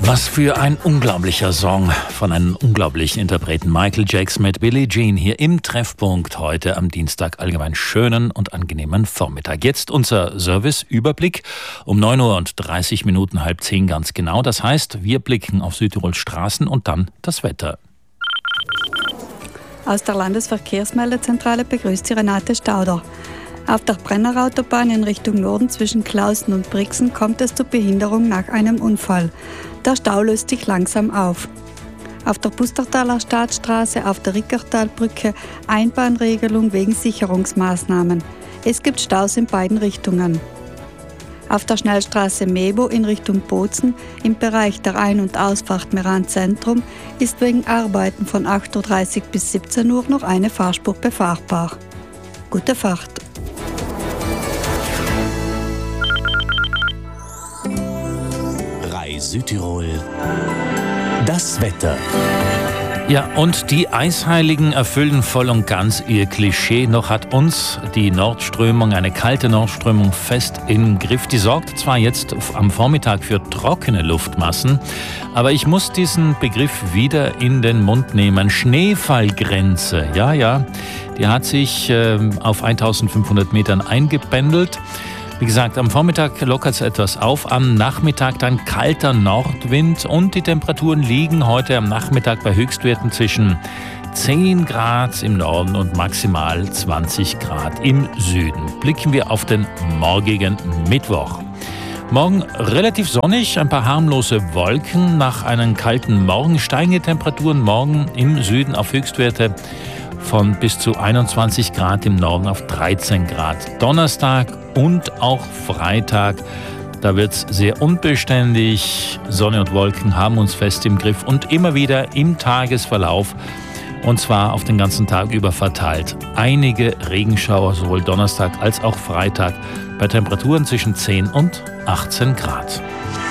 Was für ein unglaublicher Song von einem unglaublichen Interpreten. Michael Jackson mit Billie Jean hier im Treffpunkt heute am Dienstag. Allgemein schönen und angenehmen Vormittag. Jetzt unser Service-Überblick um 9:30 Uhr, 9:30 ganz genau. Das heißt, wir blicken auf Südtirols Straßen und dann das Wetter. Aus der Landesverkehrsmeldezentrale begrüßt Sie Renate Stauder. Auf der Brennerautobahn in Richtung Norden zwischen Clausen und Brixen kommt es zur Behinderung nach einem Unfall. Der Stau löst sich langsam auf. Auf der Pustertaler Staatsstraße auf der Rickertalbrücke Einbahnregelung wegen Sicherungsmaßnahmen. Es gibt Staus in beiden Richtungen. Auf der Schnellstraße Mebo in Richtung Bozen im Bereich der Ein- und Ausfahrt Meran Zentrum ist wegen Arbeiten von 8:30 Uhr bis 17 Uhr noch eine Fahrspur befahrbar. Gute Fahrt! Südtirol, das Wetter. Ja, und die Eisheiligen erfüllen voll und ganz ihr Klischee. Noch hat uns die Nordströmung, eine kalte Nordströmung, fest im Griff. Die sorgt zwar jetzt am Vormittag für trockene Luftmassen, aber ich muss diesen Begriff wieder in den Mund nehmen. Schneefallgrenze, ja, die hat sich auf 1500 Metern eingependelt. Wie gesagt, am Vormittag lockert es etwas auf, am Nachmittag dann kalter Nordwind und die Temperaturen liegen heute am Nachmittag bei Höchstwerten zwischen 10 Grad im Norden und maximal 20 Grad im Süden. Blicken wir auf den morgigen Mittwoch. Morgen relativ sonnig, ein paar harmlose Wolken. Nach einem kalten Morgen steigen die Temperaturen morgen im Süden auf Höchstwerte von bis zu 21 Grad, im Norden auf 13 Grad. Donnerstag und auch Freitag, da wird es sehr unbeständig. Sonne und Wolken haben uns fest im Griff und immer wieder im Tagesverlauf, und zwar auf den ganzen Tag über verteilt. Einige Regenschauer, sowohl Donnerstag als auch Freitag, bei Temperaturen zwischen 10 und 18 Grad.